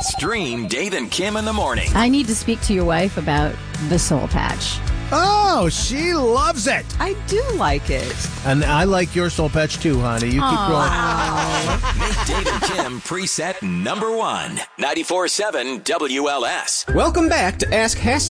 Stream Dave and Kim in the morning. I need to speak to your wife about the soul patch. Oh, she loves it. I do like it. And I like your soul patch too, honey. You keep growing. Make Dave and Kim preset number 1. 94.7 WLS. Welcome back to Ask